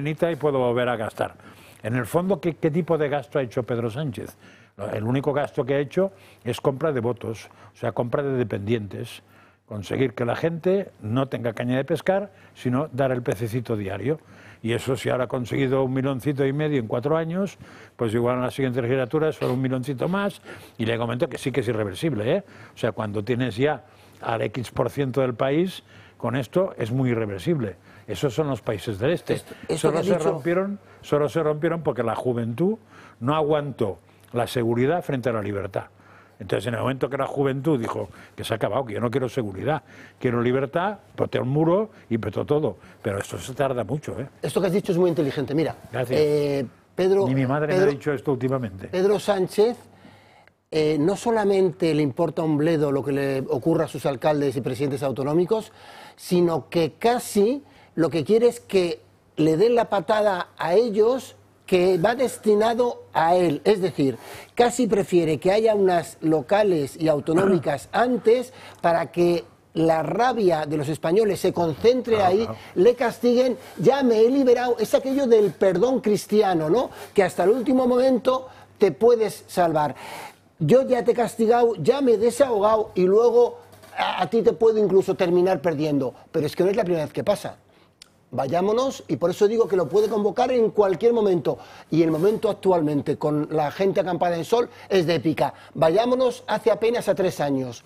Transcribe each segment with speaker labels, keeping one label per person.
Speaker 1: bonita y puedo volver a gastar. En el fondo, ¿qué tipo de gasto ha hecho Pedro Sánchez? El único gasto que ha hecho es compra de votos, o sea, compra de dependientes. Conseguir que la gente no tenga caña de pescar, sino dar el pececito diario. Y eso, si ahora ha conseguido 1,5 millones en 4 años, pues igual en la siguiente legislatura solo 1 milloncito más. Y le comento que sí que es irreversible, ¿eh? O sea, cuando tienes ya al X% del país, con esto es muy irreversible. Esos son los países del este. Solo se rompieron porque la juventud no aguantó la seguridad frente a la libertad. Entonces, en el momento que la juventud dijo que se ha acabado, que yo no quiero seguridad, quiero libertad, petó un muro y petó todo. Pero esto se tarda mucho, ¿eh?
Speaker 2: Esto que has dicho es muy inteligente. Mira,
Speaker 1: Pedro, ni mi madre me ha dicho esto últimamente.
Speaker 2: Pedro Sánchez no solamente le importa un bledo lo que le ocurra a sus alcaldes y presidentes autonómicos, sino que casi lo que quiere es que le den la patada a ellos que va destinado a él. Es decir, casi prefiere que haya unas locales y autonómicas antes para que la rabia de los españoles se concentre ahí, le castiguen, ya me he liberado. Es aquello del perdón cristiano, ¿no? Que hasta el último momento te puedes salvar. Yo ya te he castigado, ya me he desahogado y luego a ti te puedo incluso terminar perdiendo. Pero es que no es la primera vez que pasa. Vayámonos, y por eso digo que lo puede convocar en cualquier momento, y el momento actualmente con la gente acampada en Sol es de épica. Vayámonos hace apenas a 3 años,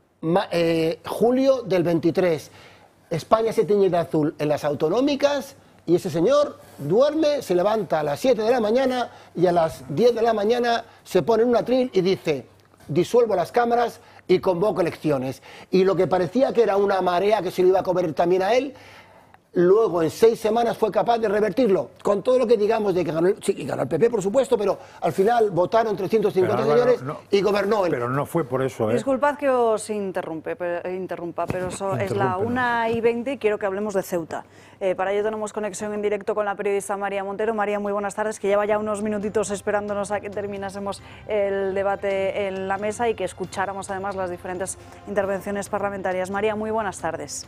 Speaker 2: julio del 23, España se tiñe de azul en las autonómicas y ese señor duerme, se levanta a las 7 de la mañana y a las 10 de la mañana se pone en un atril y dice: disuelvo las cámaras y convoco elecciones. Y lo que parecía que era una marea que se le iba a comer también a él, luego en 6 semanas fue capaz de revertirlo, con todo lo que digamos de que ganó, sí, ganó el PP, por supuesto, pero al final votaron 350 señores y gobernó él.
Speaker 1: Pero no fue por eso, ¿eh?
Speaker 3: Disculpad que os interrumpa, pero es la 1:20 y quiero que hablemos de Ceuta. Para ello tenemos conexión en directo con la periodista María Montero. María, muy buenas tardes, que lleva ya unos minutitos esperándonos a que terminásemos el debate en la mesa y que escucháramos además las diferentes intervenciones parlamentarias. María, muy buenas tardes.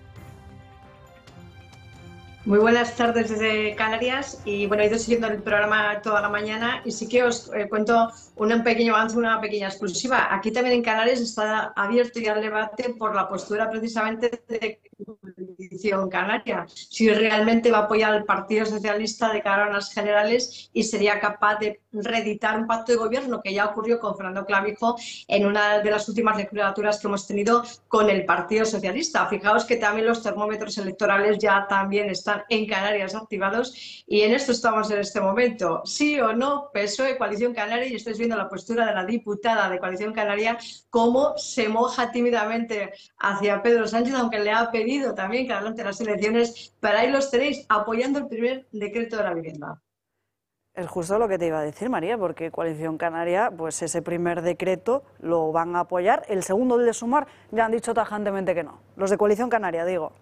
Speaker 4: Muy buenas tardes desde Canarias y bueno, he ido siguiendo el programa toda la mañana y sí que os cuento un pequeño avance, una pequeña exclusiva. Aquí también en Canarias está abierto ya el debate por la postura precisamente de Coalición Canaria, si realmente va a apoyar al Partido Socialista de cara a unas generales y sería capaz de reeditar un pacto de gobierno que ya ocurrió con Fernando Clavijo en una de las últimas legislaturas que hemos tenido con el Partido Socialista. Fijaos que también los termómetros electorales ya también están en Canarias activados y en esto estamos en este momento. Sí o no, PSOE, Coalición Canaria, y estáis viendo la postura de la diputada de Coalición Canaria, cómo se moja tímidamente hacia Pedro Sánchez, aunque le ha pedido también que adelante las elecciones, pero ahí los tenéis apoyando el primer decreto de la vivienda.
Speaker 3: Es justo lo que te iba a decir, María, porque Coalición Canaria, pues ese primer decreto lo van a apoyar. El segundo, el de Sumar, ya han dicho tajantemente que no. Los de Coalición Canaria, digo.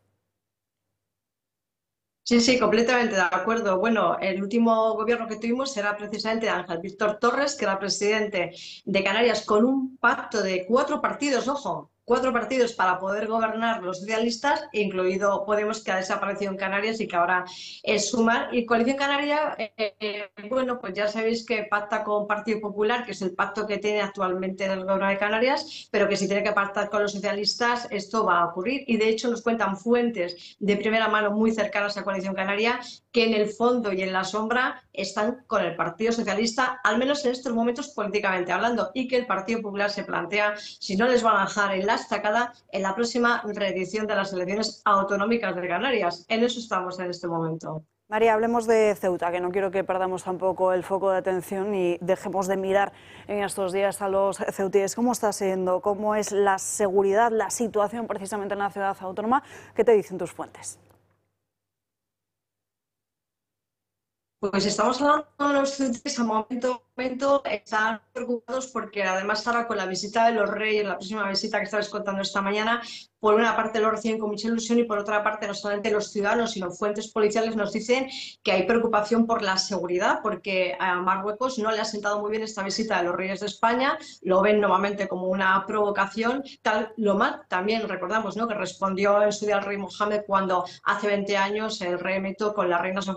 Speaker 4: Sí, sí, completamente de acuerdo. Bueno, el último gobierno que tuvimos era precisamente de Ángel Víctor Torres, que era presidente de Canarias, con un pacto de 4 partidos, ojo, 4 partidos para poder gobernar los socialistas, incluido Podemos, que ha desaparecido en Canarias y que ahora es Sumar. Y Coalición Canaria, bueno, pues ya sabéis que pacta con Partido Popular, que es el pacto que tiene actualmente el gobierno de Canarias, pero que si tiene que pactar con los socialistas, esto va a ocurrir. Y de hecho nos cuentan fuentes de primera mano muy cercanas a Coalición Canaria que en el fondo y en la sombra están con el Partido Socialista, al menos en estos momentos políticamente hablando, y que el Partido Popular se plantea si no les van a dejar en la estacada en la próxima reedición de las elecciones autonómicas de Canarias. En eso estamos en este momento.
Speaker 3: María, hablemos de Ceuta, que no quiero que perdamos tampoco el foco de atención y dejemos de mirar en estos días a los ceutíes. ¿Cómo está siendo? ¿Cómo es la seguridad, la situación precisamente en la ciudad autónoma? ¿Qué te dicen tus fuentes?
Speaker 4: Pues estamos hablando de los ceutíes a momento están preocupados porque además ahora con la visita de los reyes, la próxima visita que estabais contando esta mañana, por una parte lo reciben con mucha ilusión y por otra parte no solamente los ciudadanos sino fuentes policiales nos dicen que hay preocupación por la seguridad porque a Marruecos no le ha sentado muy bien esta visita de los reyes de España, lo ven nuevamente como una provocación, tal lo mal también recordamos, ¿no?, que respondió en su día el rey Mohammed cuando hace 20 años el rey emito con la reina Sofía